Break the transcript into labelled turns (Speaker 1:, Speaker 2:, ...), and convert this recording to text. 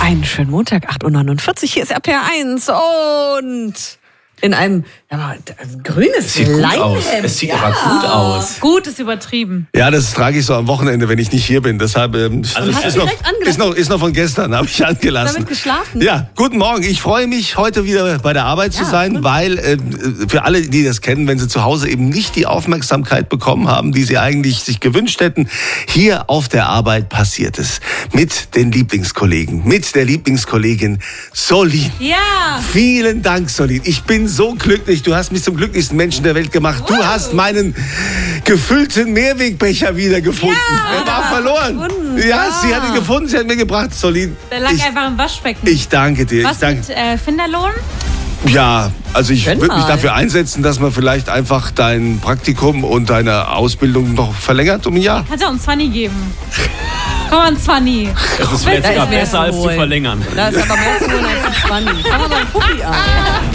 Speaker 1: Einen schönen Montag, 8:49 Uhr. Hier ist RPR 1 und in einem grünes Leinenhemd.
Speaker 2: Es sieht aber gut aus.
Speaker 3: Gut ist übertrieben.
Speaker 4: Ja, das trage ich so am Wochenende, wenn ich nicht hier bin. Deshalb ist noch von gestern, habe ich angelassen.
Speaker 1: Damit geschlafen?
Speaker 4: Ja, guten Morgen. Ich freue mich, heute wieder bei der Arbeit zu sein, weil für alle, die das kennen, wenn sie zu Hause eben nicht die Aufmerksamkeit bekommen haben, die sie eigentlich sich gewünscht hätten, hier auf der Arbeit passiert es. Mit den Lieblingskollegen, mit der Lieblingskollegin Solin.
Speaker 3: Ja.
Speaker 4: Vielen Dank, Solin. Ich bin so glücklich. Du hast mich zum glücklichsten Menschen der Welt gemacht. Du hast meinen gefüllten Mehrwegbecher wiedergefunden.
Speaker 3: Ja,
Speaker 4: Er war verloren.
Speaker 1: gefunden.
Speaker 4: Ja, sie hat ihn gefunden. Sie hat mir gebracht, Solin.
Speaker 3: Der lag einfach im Waschbecken.
Speaker 4: Ich danke dir.
Speaker 3: Was mit Finderlohn?
Speaker 4: Ja, also ich
Speaker 1: Gönn
Speaker 4: würde mich
Speaker 1: mal.
Speaker 4: dafür einsetzen, dass man vielleicht einfach dein Praktikum und deine Ausbildung noch verlängert um ein Jahr.
Speaker 3: Kannst du auch einen 20 geben. Komm mal, ein 20.
Speaker 2: Das wäre
Speaker 1: Da
Speaker 2: sogar
Speaker 1: ist mehr
Speaker 2: besser
Speaker 1: zu
Speaker 2: als zu
Speaker 1: holen.
Speaker 2: verlängern.
Speaker 1: Da ist aber mehr zu holen als ein 20. Fangen wir mal einen Puppi an.